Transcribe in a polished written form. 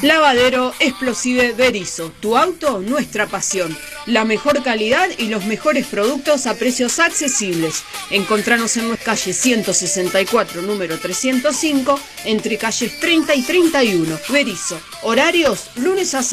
Lavadero Explosive Berisso, tu auto, nuestra pasión. La mejor calidad y los mejores productos a precios accesibles. Encontranos en nuestra calle 164, número 305, entre calles 30 y 31. Berisso, horarios lunes a